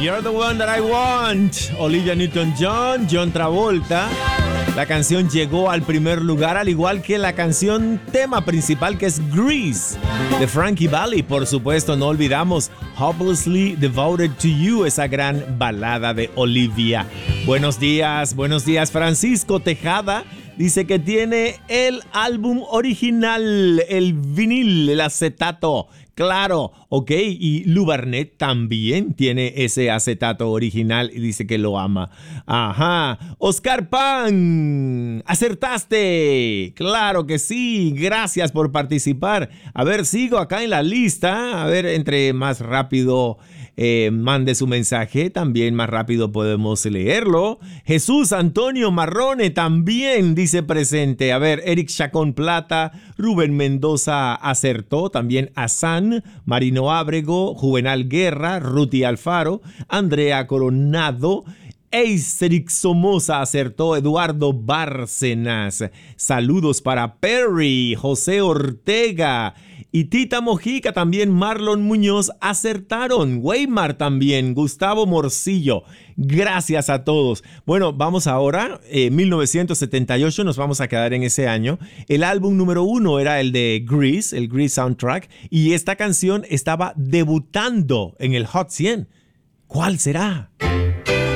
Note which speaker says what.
Speaker 1: You're the one that I want. Olivia Newton-John, John Travolta. La canción llegó al primer lugar, al igual que la canción tema principal, que es Grease, de Frankie Valli. Por supuesto, no olvidamos Hopelessly Devoted to You, esa gran balada de Olivia. Buenos días, Francisco Tejada. Dice que tiene el álbum original, el vinil, el acetato. Claro, ok, y Lu Barnett también tiene ese acetato original y dice que lo ama. Ajá, Oscar Pan, acertaste. Claro que sí, gracias por participar. A ver, sigo acá en la lista. A ver, entre más rápido mande su mensaje, también más rápido podemos leerlo. Jesús Antonio Marrone también dice presente. A ver, Eric Chacón Plata, Rubén Mendoza acertó, también Asan, Marino Ábrego, Juvenal Guerra, Ruti Alfaro, Andrea Coronado, Eiserix Somoza acertó, Eduardo Bárcenas. Saludos para Perry, José Ortega y Tita Mojica, también Marlon Muñoz acertaron. Weimar también, Gustavo Morcillo. Gracias a todos. Bueno, vamos ahora, 1978, nos vamos a quedar en ese año. El álbum número 1 era el de Grease, el Grease Soundtrack, y esta canción estaba debutando en el Hot 100. ¿Cuál será?